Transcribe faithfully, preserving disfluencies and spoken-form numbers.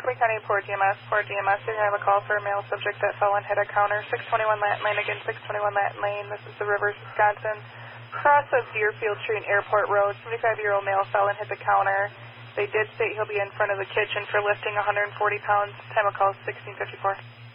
County Port D M S. Port D M S, you're going to have a call for a male subject that fell and hit a counter. six twenty-one Latin Lane, again, six twenty-one Latin Lane. This is the Rivers, Wisconsin. Cross of Deerfield Street and Airport Road. seventy-five-year-old male fell and hit the counter. They did state he'll be in front of the kitchen for lifting one hundred forty pounds. Time of call is sixteen fifty-four.